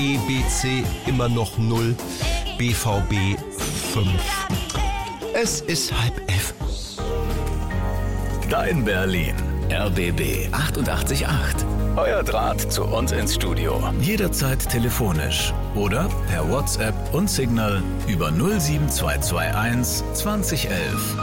EBC immer noch 0, BVB 5. Es ist 10:30. Dein Berlin. RBB 88.8. Euer Draht zu uns ins Studio. Jederzeit telefonisch oder per WhatsApp und Signal über 07221 2011.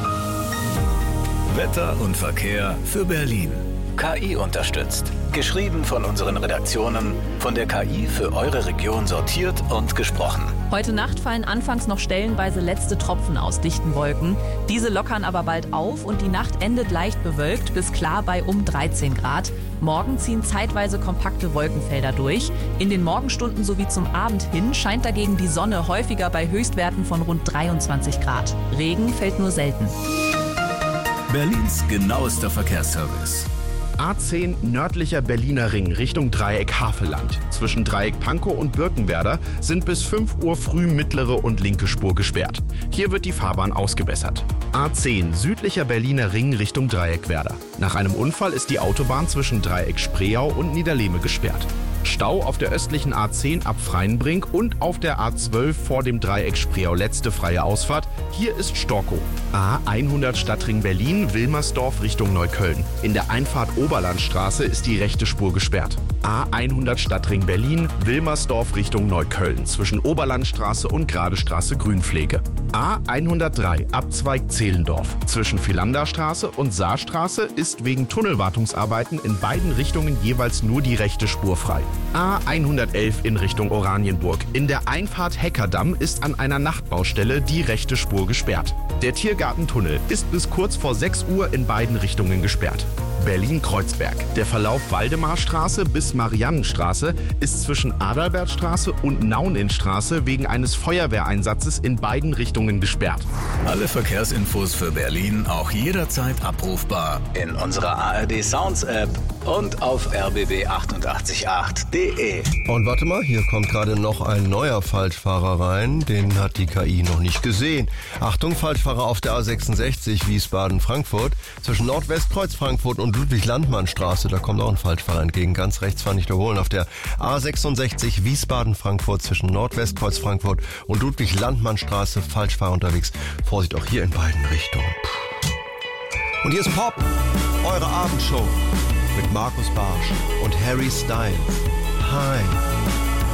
Wetter und Verkehr für Berlin. KI unterstützt. Geschrieben von unseren Redaktionen, von der KI für eure Region sortiert und gesprochen. Heute Nacht fallen anfangs noch stellenweise letzte Tropfen aus dichten Wolken. Diese lockern aber bald auf und die Nacht endet leicht bewölkt bis klar bei um 13 Grad. Morgen ziehen zeitweise kompakte Wolkenfelder durch. In den Morgenstunden sowie zum Abend hin scheint dagegen die Sonne häufiger bei Höchstwerten von rund 23 Grad. Regen fällt nur selten. Berlins genauester Verkehrsservice. A10 nördlicher Berliner Ring Richtung Dreieck Havelland. Zwischen Dreieck Pankow und Birkenwerder sind bis 5 Uhr früh mittlere und linke Spur gesperrt. Hier wird die Fahrbahn ausgebessert. A10 südlicher Berliner Ring Richtung Dreieckwerder. Nach einem Unfall ist die Autobahn zwischen Dreieck Spreeau und Niederlehme gesperrt. Stau auf der östlichen A10 ab Freienbrink und auf der A12 vor dem Dreieck Spreeau letzte freie Ausfahrt. Hier ist Storkow. A100 Stadtring Berlin, Wilmersdorf Richtung Neukölln. In der Einfahrt Oberlandstraße ist die rechte Spur gesperrt. A100 Stadtring Berlin, Wilmersdorf Richtung Neukölln. Zwischen Oberlandstraße und Gradestraße Grünpflege. A103 Abzweig Zehlendorf. Zwischen Philanderstraße und Saarstraße ist wegen Tunnelwartungsarbeiten in beiden Richtungen jeweils nur die rechte Spur frei. A111 in Richtung Oranienburg. In der Einfahrt Heckerdamm ist an einer Nachtbaustelle die rechte Spur gesperrt. Der Tiergartentunnel ist bis kurz vor 6 Uhr in beiden Richtungen gesperrt. Berlin-Kreuzberg. Der Verlauf Waldemarstraße bis Mariannenstraße ist zwischen Adalbertstraße und Nauninnstraße wegen eines Feuerwehreinsatzes in beiden Richtungen gesperrt. Alle Verkehrsinfos für Berlin auch jederzeit abrufbar in unserer ARD Sounds App und auf rbb888.de. Und warte mal, hier kommt gerade noch ein neuer Falschfahrer rein. Den hat die KI noch nicht gesehen. Achtung, Falschfahrer auf der A66 Wiesbaden-Frankfurt. Zwischen Nordwestkreuz Frankfurt und Ludwig-Landmann-Straße, da kommt auch ein Falschfahrer entgegen. Ganz rechts fahren nicht überholen. Auf der A66 Wiesbaden-Frankfurt zwischen Nordwestkreuz Frankfurt und Ludwig-Landmann-Straße Falschfahrer unterwegs. Vorsicht, auch hier in beiden Richtungen. Und hier ist Pop, eure Abendshow mit Markus Barsch und Harry Styles. Hi.